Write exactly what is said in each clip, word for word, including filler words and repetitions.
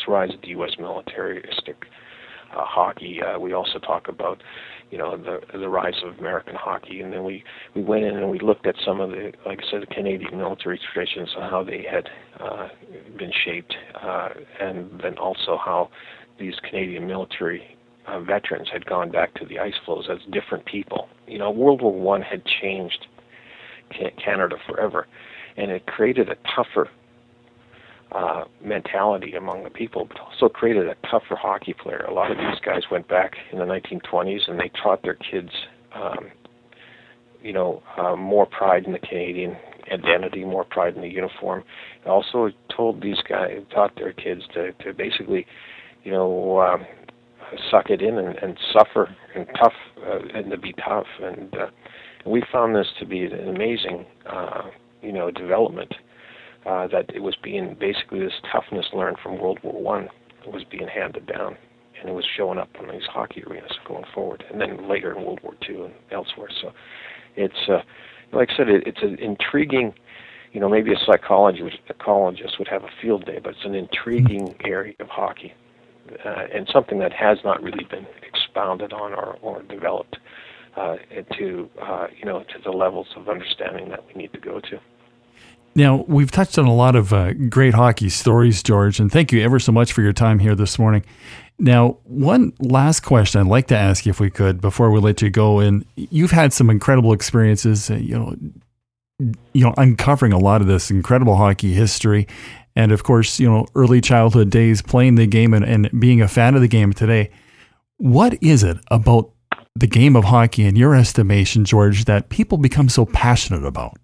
this rise of the U S militaristic uh, hockey. Uh, we also talk about, you know, the the rise of American hockey, and then we, we went in and we looked at some of the, like I said, the Canadian military traditions and how they had uh, been shaped, uh, and then also how these Canadian military uh, veterans had gone back to the ice floes as different people. You know, World War One had changed Canada forever, and it created a tougher uh, mentality among the people, but also created a tougher hockey player. A lot of these guys went back in the nineteen twenties, and they taught their kids, um, you know, uh, more pride in the Canadian identity, more pride in the uniform. It also told these guys, taught their kids to, to basically, you know, um, suck it in and, and suffer and tough, uh, and to be tough. And uh, we found this to be an amazing, uh, you know, development. Uh, that it was being, basically this toughness learned from World War One was being handed down, and it was showing up in these hockey arenas going forward, and then later in World War Two and elsewhere. So it's, uh, like I said, it, it's an intriguing, you know, maybe a psychologist, a psychologist would have a field day, but it's an intriguing area of hockey, uh, and something that has not really been expounded on or, or developed uh, to, uh, you know, to the levels of understanding that we need to go to. Now, we've touched on a lot of uh, great hockey stories, George, and thank you ever so much for your time here this morning. Now, one last question I'd like to ask you, if we could, before we let you go. And you've had some incredible experiences, uh, you know, you know, uncovering a lot of this incredible hockey history, and of course, you know, early childhood days playing the game and, and being a fan of the game today. What is it about the game of hockey, in your estimation, George, that people become so passionate about?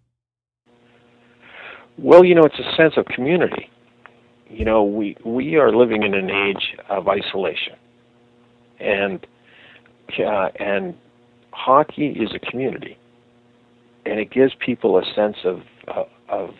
Well, you know, it's a sense of community. You know, we we are living in an age of isolation, and uh, and hockey is a community, and it gives people a sense of uh, of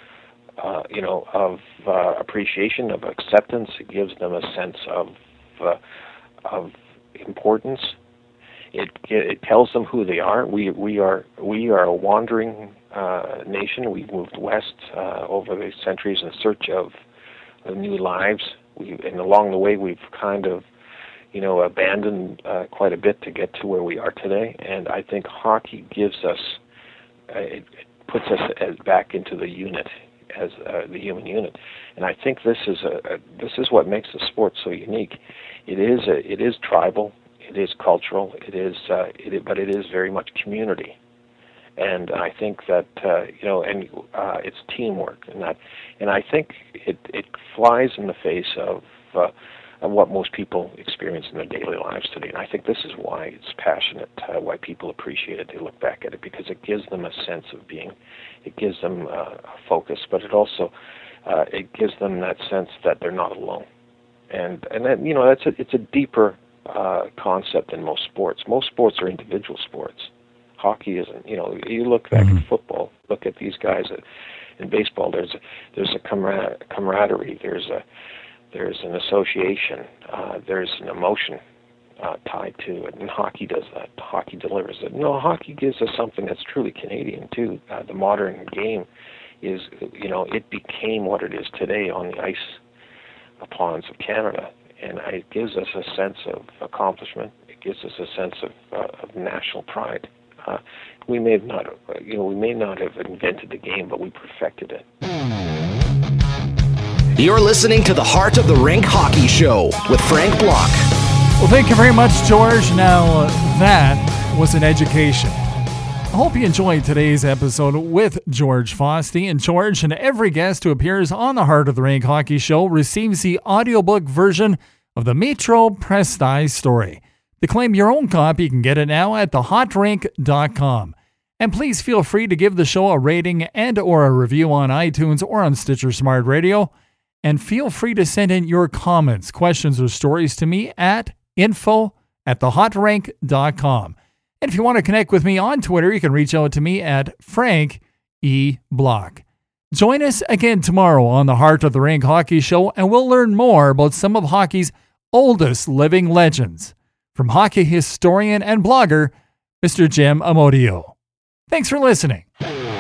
uh, you know of uh, appreciation, of acceptance. It gives them a sense of uh, of importance. It it tells them who they are. We we are we are a wandering uh, nation. We've moved west uh, over the centuries in search of uh, new lives. We and along the way we've kind of you know abandoned uh, quite a bit to get to where we are today. And I think hockey gives us uh, it, it puts us as back into the unit as uh, the human unit. And I think this is a, a this is what makes the sport so unique. It is a, it is tribal. It is cultural. It is, uh, it, but it is very much community, and I think that uh, you know, and uh, it's teamwork, and that, and I think it it flies in the face of, uh, of what most people experience in their daily lives today. And I think this is why it's passionate, uh, why people appreciate it. They look back at it because it gives them a sense of being, it gives them uh, a focus, but it also uh, it gives them that sense that they're not alone, and and that, you know, that's a, it's a deeper Uh, concept in most sports. Most sports are individual sports. Hockey isn't. You know, you look back mm-hmm. at football. Look at these guys at, in baseball. There's a, there's a camar- camaraderie. There's a there's an association. Uh, there's an emotion uh, tied to it. And hockey does that. Hockey delivers it. No, hockey gives us something that's truly Canadian too. Uh, the modern game is, you know, it became what it is today on the ice ponds of Canada. And it gives us a sense of accomplishment. It gives us a sense of, uh, of national pride. Uh, we may have not, you know, we may not have invented the game, but we perfected it. You're listening to the Heart of the Rink Hockey Show with Frank Block. Well, thank you very much, George. Now, uh, that was an education. I hope you enjoyed today's episode with George Fossey. And George and every guest who appears on the Heart of the Rink Hockey Show receives the audiobook version of the Metro Presti story. To claim your own copy, you can get it now at the hot rink dot com. And please feel free to give the show a rating and or a review on iTunes or on Stitcher Smart Radio. And feel free to send in your comments, questions, or stories to me at info at the hot rink dot com. And if you want to connect with me on Twitter, you can reach out to me at Frank E. Block. Join us again tomorrow on the Heart of the Rink Hockey Show, and we'll learn more about some of hockey's oldest living legends from hockey historian and blogger, Mister Jim Amodio. Thanks for listening.